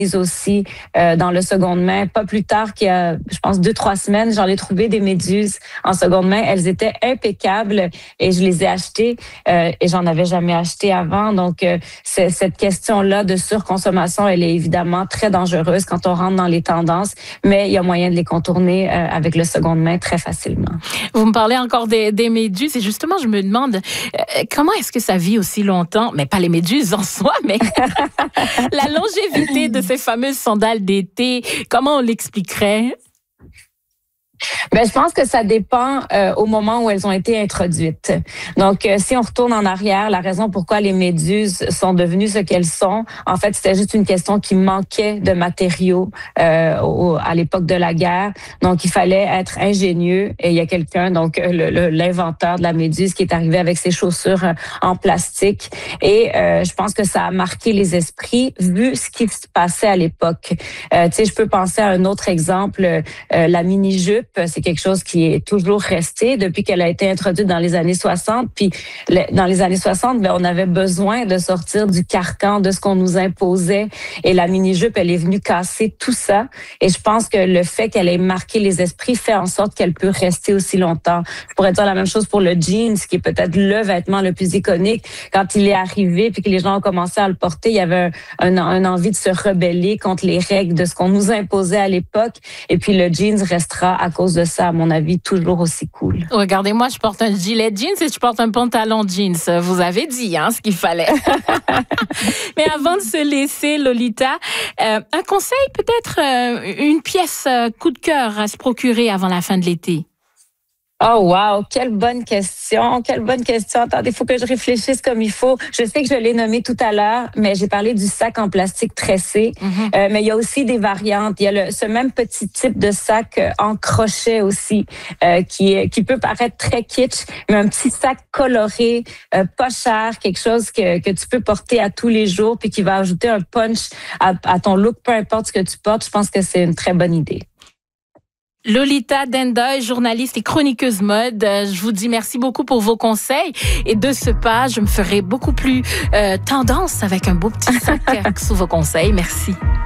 aussi dans le seconde main. Pas plus tard qu'il y a, je pense, 2-3 semaines, j'en ai trouvé des méduses en seconde main. Elles étaient impeccables et je les ai achetées et j'en avais jamais acheté avant. Donc, cette question-là de surconsommation, elle est évidemment très dangereuse quand on rentre dans les tendances, mais il y a moyen de les contourner avec le seconde main très facilement. Vous me parlez encore des méduses et justement, je me demande comment est-ce que ça vit aussi longtemps, mais pas les méduses en soi, mais la longévité de ces fameuses sandales d'été, comment on l'expliquerait? Ben, je pense que ça dépend au moment où elles ont été introduites. Donc, si on retourne en arrière, la raison pourquoi les méduses sont devenues ce qu'elles sont, en fait, c'était juste une question qui manquait de matériaux à l'époque de la guerre. Donc, il fallait être ingénieux. Et il y a quelqu'un, donc l'inventeur de la méduse, qui est arrivé avec ses chaussures en plastique. Et je pense que ça a marqué les esprits vu ce qui se passait à l'époque. Tu sais, je peux penser à un autre exemple, la mini-jupe. C'est quelque chose qui est toujours resté depuis qu'elle a été introduite dans les années 60. Puis dans les années 60, ben, on avait besoin de sortir du carcan de ce qu'on nous imposait. Et la mini-jupe, elle est venue casser tout ça. Et je pense que le fait qu'elle ait marqué les esprits fait en sorte qu'elle peut rester aussi longtemps. Je pourrais dire la même chose pour le jeans, qui est peut-être le vêtement le plus iconique. Quand il est arrivé puis que les gens ont commencé à le porter, il y avait un envie de se rebeller contre les règles de ce qu'on nous imposait à l'époque. Et puis le jeans restera à cause de ça, à mon avis, toujours aussi cool. Regardez-moi, je porte un gilet jeans et je porte un pantalon jeans. Vous avez dit ce qu'il fallait. Mais avant de se laisser, Lolita, un conseil, peut-être une pièce coup de cœur à se procurer avant la fin de l'été? Oh wow, quelle bonne question, quelle bonne question. Attendez, il faut que je réfléchisse comme il faut. Je sais que je l'ai nommé tout à l'heure, mais j'ai parlé du sac en plastique tressé. Mais il y a aussi des variantes. Il y a ce même petit type de sac en crochet aussi, qui peut paraître très kitsch, mais un petit sac coloré, pas cher, quelque chose que tu peux porter à tous les jours, puis qui va ajouter un punch à ton look, peu importe ce que tu portes. Je pense que c'est une très bonne idée. Lolita Dendoy, journaliste et chroniqueuse mode, je vous dis merci beaucoup pour vos conseils. Et de ce pas, je me ferai beaucoup plus tendance avec un beau petit sac sous vos conseils. Merci.